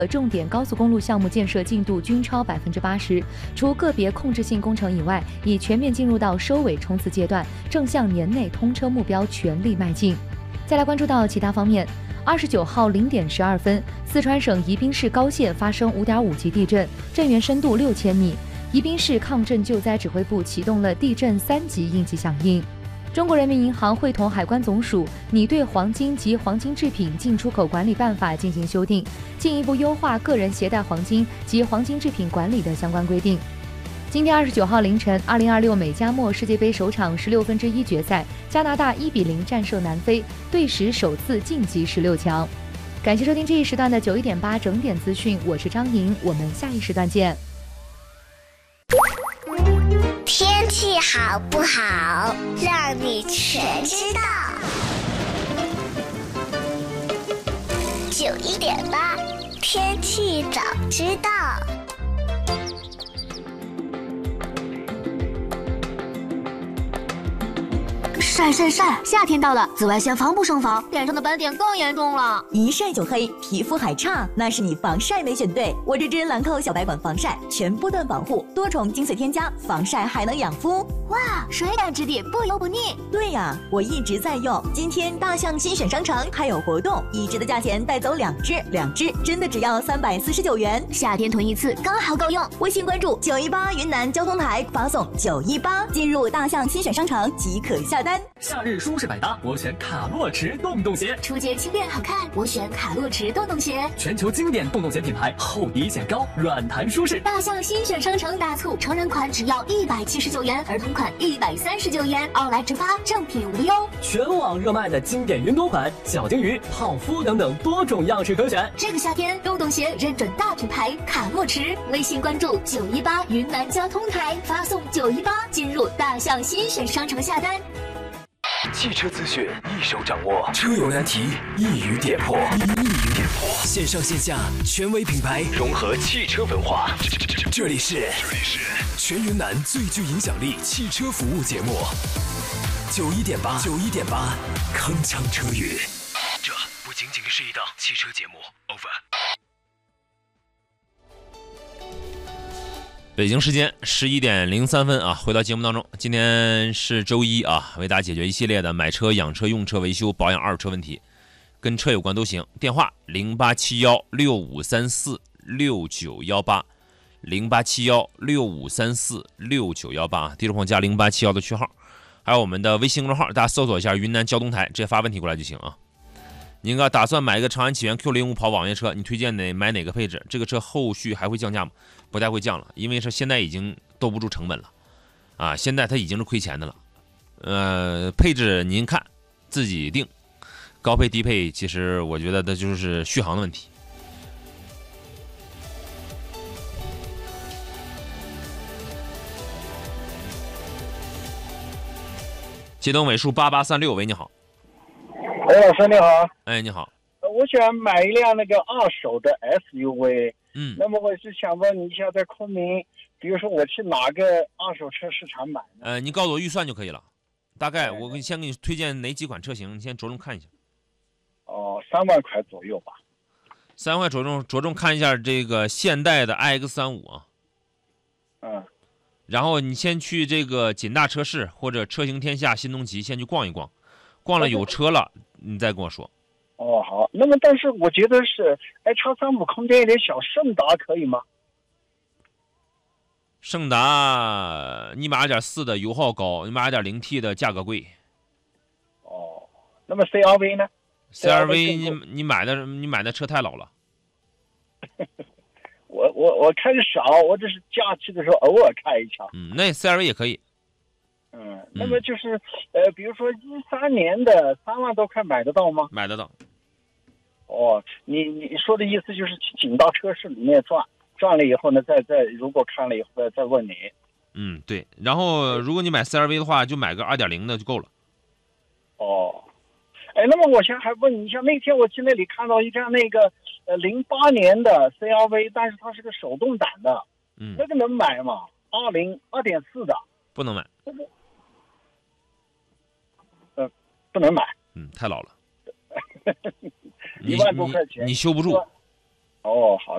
重点高速公路项目建设进度均超80%，除个别控制性工程以外，已全面进入到收尾冲刺阶段，正向年内通车目标全力迈进。再来关注到其他方面，29号0点12分，四川省宜宾市高县发生5.5级地震，震源深度6000米。宜宾市抗震救灾指挥部启动了地震3级应急响应。中国人民银行会同海关总署拟对黄金及黄金制品进出口管理办法进行修订，进一步优化个人携带黄金及黄金制品管理的相关规定。今天29号凌晨，2026美加墨世界杯首场1/16决赛，加拿大1比0战胜南非，队史首次晋级16强。感谢收听这一时段的91点8整点资讯，我是张莹，我们下一时段见。 天气好不好，让你全知道。91点8，天气早知道。 晒！夏天到了，紫外线防不胜防，脸上的斑点更严重了。 一晒就黑，皮肤还差，那是你防晒没选对。我这支兰蔻小白管防晒，全波段防护，多重精粹添加，防晒还能养肤。 哇，水感质地，不油不腻。 对呀，我一直在用。今天大象新选商城还有活动，1支的价钱带走2支真的只要349元。 夏天囤一次刚好够用。 微信关注918云南交通台，发送918进入大象新选商城即可下单。 夏日舒适百搭，我选卡洛驰洞洞鞋。 初见轻便好看，我选卡洛驰洞洞鞋。 全球经典洞洞鞋品牌，厚底显高，软弹舒适。 大象新选商城大促，成人款只要179元，儿童款139元，奥莱直发，正品无忧。 全网热卖的经典云朵款、小金鱼、泡芙等等多种样式可选。 这个夏天，洞洞鞋认准大品牌卡洛驰。微信关注918云南交通台，发送918进入大象新选商城下单。 汽车资讯一手掌握，车友难题一语点破。线上线下权威品牌融合汽车文化，这里是全云南最具影响力汽车服务节目91.8，铿锵车语。这不仅仅是一档汽车节目。over。 北京时间11点03分啊，回到节目当中。今天是周一啊，为大家解决一系列的买车、养车、用车、维修、保养二手车问题，跟车有关都行。电话087165346918 087165346918，听众朋友加0871的区号，还有我们的微信公众号，大家搜索一下云南交通台，直接发问题过来就行啊。您打算买一个长安启源 Q05 跑网约车，你推荐买哪个配置？这个车后续还会降价吗？不太会降了，因为是现在已经兜不住成本了啊！现在它已经是亏钱的了。配置您看自己定，高配低配，其实我觉得它就是续航的问题。启动尾数8836，喂，你好。 喂，老师你好。 哎，你好。 我想买一辆那个二手的 SUV。那么我是想问你一下，在昆明，比如说我去哪个二手车市场买呢？ 你告诉我预算就可以了。大概我先给你推荐哪几款车型，你先着重看一下。 哦，3万块左右吧。 3万块着重看一下这个现代的 iX35啊。然后你先去这个锦大车市或者车型天下、新东奇先去逛一逛，逛了有车了，你再跟我说。 哦，好。那么，但是我觉得是 X35空间有点小，胜达可以吗？ 胜达，你买2.4的油耗高，你买2.0T的价格贵。 哦，那么 CRV 呢 ？CRV 你买的车太老了。 我开的少，我只是假期的时候偶尔开一下。 那 CRV 也可以。 那么就是比如说13年的3万多块买得到吗？ 买得到。 哦，你说的意思就是去锦大车市里面转了以后呢，再如果看了以后再问你。 对。然后如果你买 CRV 的话，就买个2.0的就够了。 哦，那么我还问你一下，那天我去那里看到一辆那个08年的 CRV， 但是它是个手动挡的，那个能买吗？2.4的。 不能买。 不能买。 太老了。 1万多块钱， 你修不住。 哦，好。